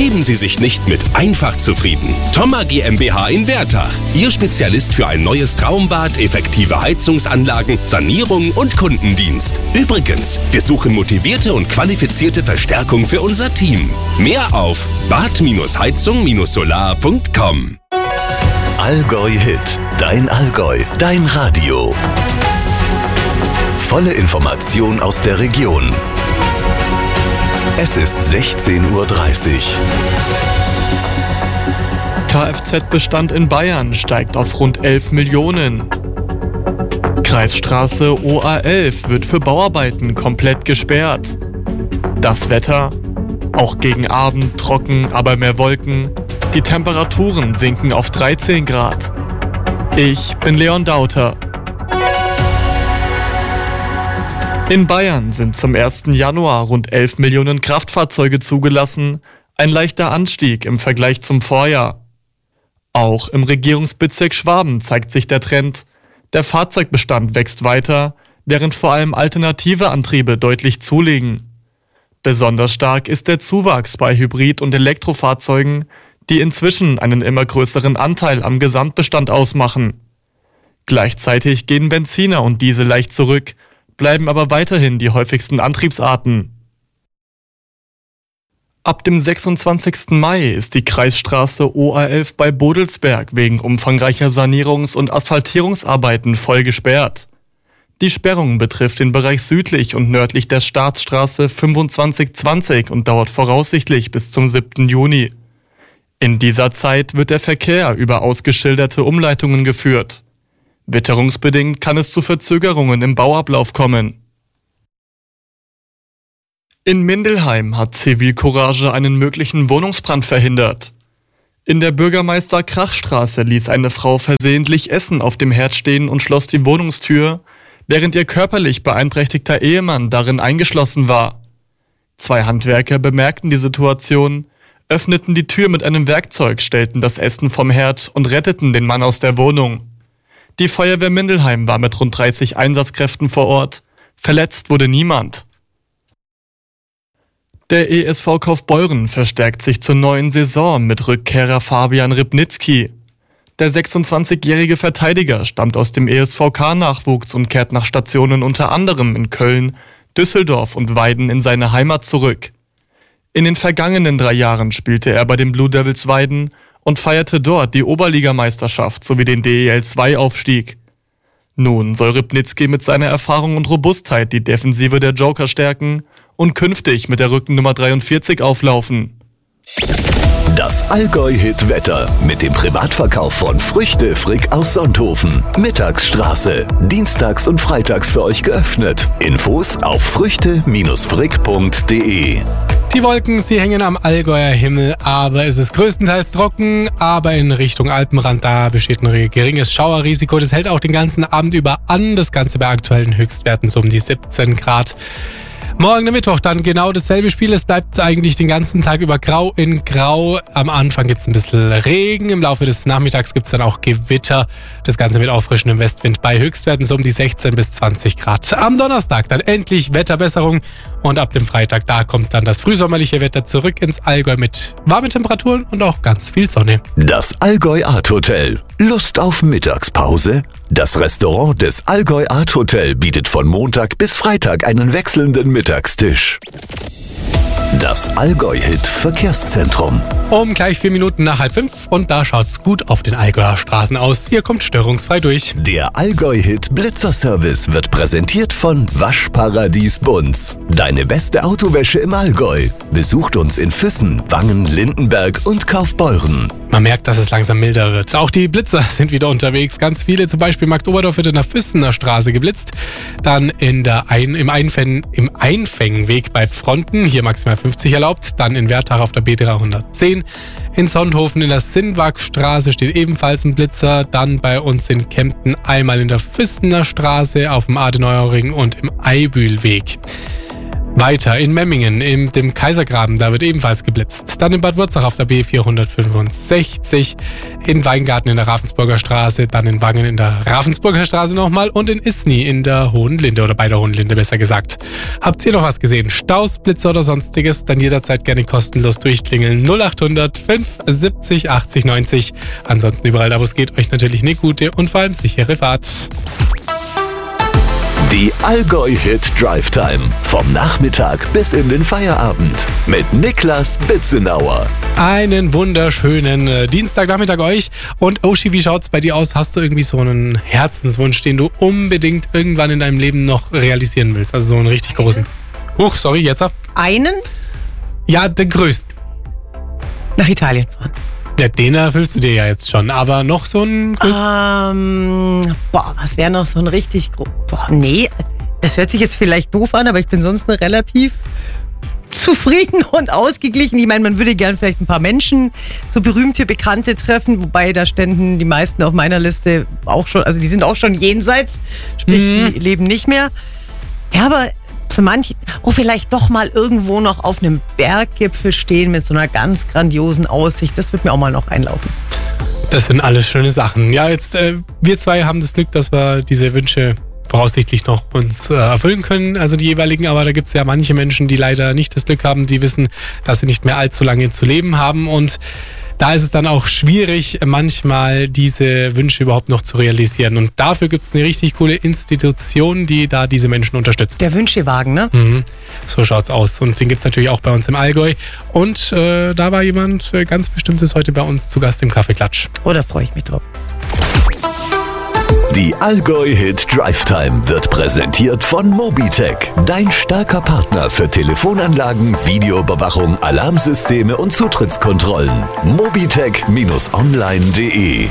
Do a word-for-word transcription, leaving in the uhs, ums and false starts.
Geben Sie sich nicht mit einfach zufrieden. Thoma GmbH in Wertach. Ihr Spezialist für ein neues Traumbad, effektive Heizungsanlagen, Sanierung und Kundendienst. Übrigens, wir suchen motivierte und qualifizierte Verstärkung für unser Team. Mehr auf bad heizung solar punkt com. Allgäu Hit. Dein Allgäu. Dein Radio. Volle Information aus der Region. Es ist sechzehn Uhr dreißig. Kfz-Bestand in Bayern steigt auf rund elf Millionen. Kreisstraße O A elf wird für Bauarbeiten komplett gesperrt. Das Wetter? Auch gegen Abend trocken, aber mehr Wolken. Die Temperaturen sinken auf dreizehn Grad. Ich bin Leon Dauter. In Bayern sind zum ersten Januar rund elf Millionen Kraftfahrzeuge zugelassen, ein leichter Anstieg im Vergleich zum Vorjahr. Auch im Regierungsbezirk Schwaben zeigt sich der Trend. Der Fahrzeugbestand wächst weiter, während vor allem alternative Antriebe deutlich zulegen. Besonders stark ist der Zuwachs bei Hybrid- und Elektrofahrzeugen, die inzwischen einen immer größeren Anteil am Gesamtbestand ausmachen. Gleichzeitig gehen Benziner und Diesel leicht zurück, bleiben aber weiterhin die häufigsten Antriebsarten. Ab dem sechsundzwanzigsten Mai ist die Kreisstraße O A elf bei Bodelsberg wegen umfangreicher Sanierungs- und Asphaltierungsarbeiten voll gesperrt. Die Sperrung betrifft den Bereich südlich und nördlich der Staatsstraße fünfundzwanzig zwanzig und dauert voraussichtlich bis zum siebten Juni. In dieser Zeit wird der Verkehr über ausgeschilderte Umleitungen geführt. Witterungsbedingt kann es zu Verzögerungen im Bauablauf kommen. In Mindelheim hat Zivilcourage einen möglichen Wohnungsbrand verhindert. In der Bürgermeister-Krach-Straße ließ eine Frau versehentlich Essen auf dem Herd stehen und schloss die Wohnungstür, während ihr körperlich beeinträchtigter Ehemann darin eingeschlossen war. Zwei Handwerker bemerkten die Situation, öffneten die Tür mit einem Werkzeug, stellten das Essen vom Herd und retteten den Mann aus der Wohnung. Die Feuerwehr Mindelheim war mit rund dreißig Einsatzkräften vor Ort. Verletzt wurde niemand. Der E S V Kaufbeuren verstärkt sich zur neuen Saison mit Rückkehrer Fabian Rybnicki. Der sechsundzwanzigjährige Verteidiger stammt aus dem E S V K-Nachwuchs und kehrt nach Stationen unter anderem in Köln, Düsseldorf und Weiden in seine Heimat zurück. In den vergangenen drei Jahren spielte er bei den Blue Devils Weiden und feierte dort die Oberligameisterschaft sowie den D E L zwei Aufstieg. Nun soll Rybnicki mit seiner Erfahrung und Robustheit die Defensive der Joker stärken und künftig mit der Rückennummer dreiundvierzig auflaufen. Das Allgäu-Hit-Wetter mit dem Privatverkauf von Früchte Frick aus Sonthofen. Mittagsstraße. Dienstags und freitags für euch geöffnet. Infos auf früchte frick punkt de. Die Wolken, sie hängen am Allgäuer Himmel, aber es ist größtenteils trocken, aber in Richtung Alpenrand, da besteht ein geringes Schauerrisiko. Das hält auch den ganzen Abend über an, das Ganze bei aktuellen Höchstwerten so um die siebzehn Grad. Morgen der Mittwoch dann genau dasselbe Spiel. Es bleibt eigentlich den ganzen Tag über grau in grau. Am Anfang gibt es ein bisschen Regen. Im Laufe des Nachmittags gibt es dann auch Gewitter. Das Ganze mit auffrischendem Westwind bei Höchstwerten so um die sechzehn bis zwanzig Grad. Am Donnerstag dann endlich Wetterbesserung. Und ab dem Freitag, da kommt dann das frühsommerliche Wetter zurück ins Allgäu mit warmen Temperaturen und auch ganz viel Sonne. Das Allgäu Art Hotel. Lust auf Mittagspause? Das Restaurant des Allgäu Art Hotel bietet von Montag bis Freitag einen wechselnden Mittagstisch. Das Allgäu-Hit Verkehrszentrum. Um gleich vier Minuten nach halb fünf und da schaut's gut auf den Allgäuer Straßen aus. Ihr kommt störungsfrei durch. Der Allgäu-Hit Blitzerservice wird präsentiert von Waschparadies Bunz. Deine beste Autowäsche im Allgäu. Besucht uns in Füssen, Wangen, Lindenberg und Kaufbeuren. Man merkt, dass es langsam milder wird. Auch die Blitzer sind wieder unterwegs. Ganz viele, zum Beispiel Markt Oberdorf wird in der Füssener Straße geblitzt. Dann in der Ein- im, Einfäng- im Einfängenweg bei Fronten, hier maximal fünfzig erlaubt. Dann in Wertach auf der B dreihundertzehn. In Sonthofen in der Sinnwagstraße steht ebenfalls ein Blitzer. Dann bei uns in Kempten einmal in der Füssener Straße, auf dem Adenauerring und im Eibühlweg. Weiter in Memmingen, im dem Kaisergraben, da wird ebenfalls geblitzt. Dann in Bad Wurzach auf der B vierhundertfünfundsechzig, in Weingarten in der Ravensburger Straße, dann in Wangen in der Ravensburger Straße nochmal und in Isny in der Hohen Linde oder bei der Hohen Linde besser gesagt. Habt ihr noch was gesehen? Staus, Blitzer oder sonstiges? Dann jederzeit gerne kostenlos durchklingeln. null achthundert fünfundsiebzig achtzig neunzig. Ansonsten überall da, wo es geht, euch natürlich eine gute und vor allem sichere Fahrt. Die Allgäu Hit Drive Time. Vom Nachmittag bis in den Feierabend. Mit Niklas Bitzenauer. Einen wunderschönen äh, Dienstagnachmittag euch. Und Oshi, wie schaut's bei dir aus? Hast du irgendwie so einen Herzenswunsch, den du unbedingt irgendwann in deinem Leben noch realisieren willst? Also so einen richtig großen. Huch, sorry, jetzt ab. Einen? Ja, den größten. Nach Italien fahren. Ja, den erfüllst du dir ja jetzt schon. Aber noch so ein größten? Ähm, boah, was wäre noch so ein richtig... Gro- boah, nee, das hört sich jetzt vielleicht doof an, aber ich bin sonst eine relativ zufrieden und ausgeglichen. Ich meine, man würde gern vielleicht ein paar Menschen, so berühmte Bekannte treffen, wobei da ständen die meisten auf meiner Liste auch schon, also die sind auch schon jenseits, sprich, Mhm. die leben nicht mehr. Ja, aber für manche, oh, vielleicht doch mal irgendwo noch auf einem Berggipfel stehen mit so einer ganz grandiosen Aussicht. Das wird mir auch mal noch einlaufen. Das sind alles schöne Sachen. Ja, jetzt, äh, wir zwei haben das Glück, dass wir diese Wünsche voraussichtlich noch uns äh, erfüllen können, also die jeweiligen, aber da gibt es ja manche Menschen, die leider nicht das Glück haben, die wissen, dass sie nicht mehr allzu lange zu leben haben und da ist es dann auch schwierig, manchmal diese Wünsche überhaupt noch zu realisieren und dafür gibt es eine richtig coole Institution, die da diese Menschen unterstützt. Der Wünschewagen, ne? Mhm. So schaut's aus und den gibt es natürlich auch bei uns im Allgäu und äh, da war jemand äh, ganz Bestimmtes heute bei uns zu Gast im Kaffeeklatsch. Oh, da freue ich mich drauf. Die Allgäu Hit Drive Time wird präsentiert von Mobitech, dein starker Partner für Telefonanlagen, Videoüberwachung, Alarmsysteme und Zutrittskontrollen. mobitech Bindestrich online punkt de